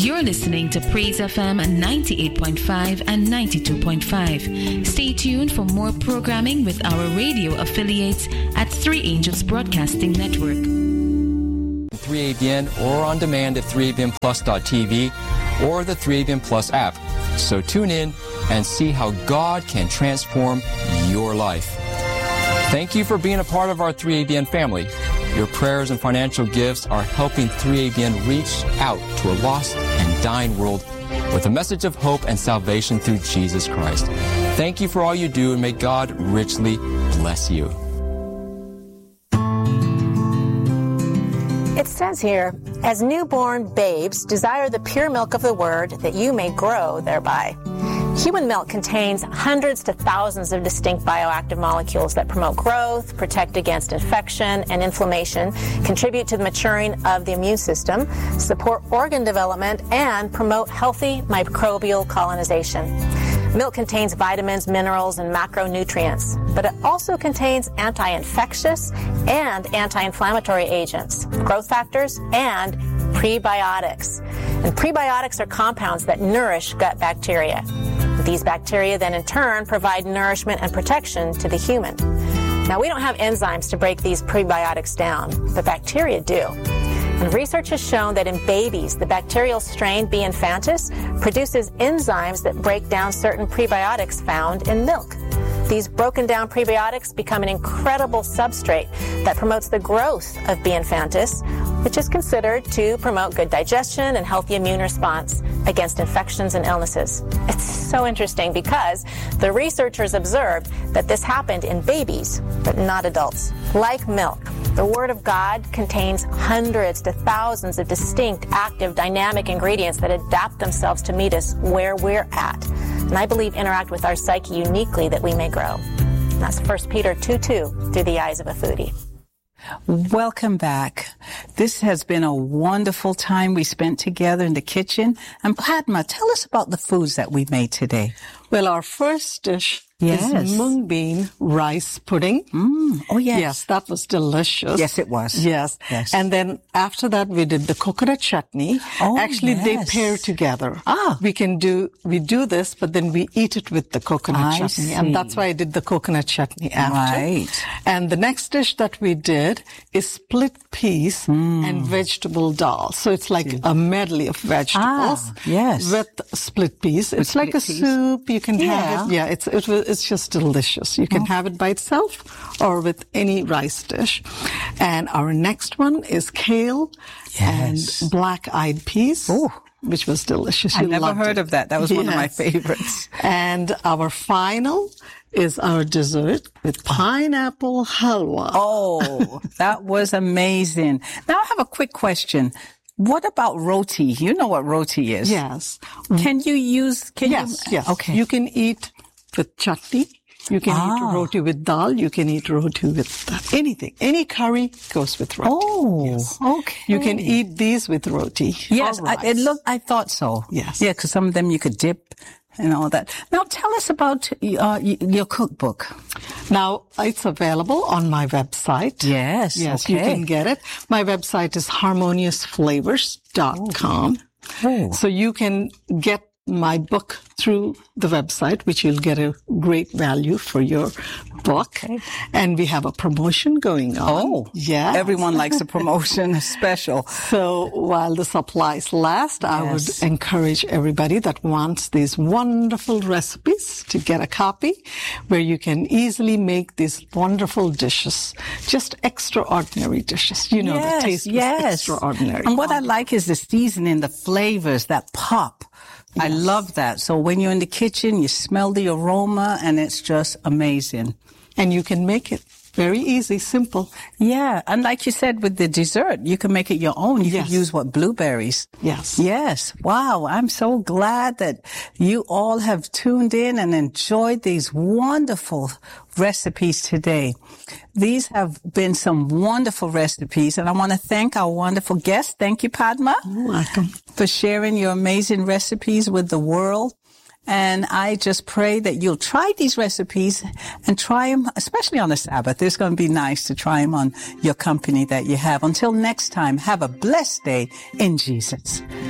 You're listening to Praise FM 98.5 and 92.5. Stay tuned for more programming with our radio affiliates at Three Angels Broadcasting Network. 3ABN or on demand at 3ABNplus.tv or the 3ABN Plus app. So tune in and see how God can transform your life. Thank you for being a part of our 3ABN family. Your prayers and financial gifts are helping 3ABN reach out to a lost and dying world with a message of hope and salvation through Jesus Christ. Thank you for all you do, and may God richly bless you. It says here, as newborn babes, desire the pure milk of the word that you may grow thereby. Human milk contains hundreds to thousands of distinct bioactive molecules that promote growth, protect against infection and inflammation, contribute to the maturing of the immune system, support organ development, and promote healthy microbial colonization. Milk contains vitamins, minerals, and macronutrients, but it also contains anti-infectious and anti-inflammatory agents, growth factors, and prebiotics. And prebiotics are compounds that nourish gut bacteria. These bacteria then in turn provide nourishment and protection to the human. Now, we don't have enzymes to break these prebiotics down, but bacteria do. And research has shown that in babies, the bacterial strain B. infantis produces enzymes that break down certain prebiotics found in milk. These broken down prebiotics become an incredible substrate that promotes the growth of B. infantis, which is considered to promote good digestion and healthy immune response against infections and illnesses. It's so interesting because the researchers observed that this happened in babies, but not adults. Like milk, the Word of God contains hundreds to thousands of distinct, active, dynamic ingredients that adapt themselves to meet us where we're at. And I believe interact with our psyche uniquely that we may grow. And that's 1 Peter 2:2 through the eyes of a foodie. Welcome back. This has been a wonderful time we spent together in the kitchen. And Padma, tell us about the foods that we made today. Well, our first dish Yes. is mung bean rice pudding. Oh, yes. Yes, that was delicious. Yes, it was. Yes. Yes. And then after that, we did the coconut chutney. Oh, Actually, they yes. pair together. Ah. We do this, but then we eat it with the coconut I chutney. see. And that's why I did the coconut chutney after. Right. And the next dish that we did is split peas and vegetable dal. So it's like a medley of vegetables. Yes. With split peas. It's like a split peas. soup. You can have it. Yeah. Yeah, it's just delicious. You can have it by itself or with any rice dish. And our next one is kale Yes. and black-eyed peas. Ooh. Which was delicious. I You never loved heard it. of that. That was one of my Yes. favorites. And our final is our dessert with pineapple halwa. Oh, that was amazing. Now I have a quick question. What about roti? You know what roti is. Yes. Can you use, Yes. Okay. You can eat with chutney. You can eat roti with dal. You can eat roti with anything. Any curry goes with roti. Oh, Yes. okay. You can eat these with roti. Yes, or rice. I thought so. Yes. Yeah, because some of them you could dip and all that. Now tell us about your cookbook. Now, it's available on my website. Yes, Yes, okay. you can get it. My website is harmoniousflavors.com. Oh. So you can get my book through the website, which you'll get a great value for your book. Okay. And we have a promotion going on. Oh, yeah. Everyone likes a promotion, a special. So while the supplies last, I would Yes. encourage everybody that wants these wonderful recipes to get a copy where you can easily make these wonderful dishes, just extraordinary dishes. You know, the taste was extraordinary. And what I like is the seasoning, the flavors that pop. I love that. So when you're in the kitchen, you smell the aroma and it's just amazing. And you can make it very easy, simple. Yeah. And like you said, with the dessert, you can make it your own. You Yes. can use blueberries. Yes. Yes. Wow. I'm so glad that you all have tuned in and enjoyed these wonderful recipes today. These have been some wonderful recipes, and I want to thank our wonderful guests. Thank you, Padma. You're welcome. For sharing your amazing recipes with the world. And I just pray that you'll try these recipes and try them, especially on the Sabbath. It's going to be nice to try them on your company that you have. Until next time, have a blessed day in Jesus.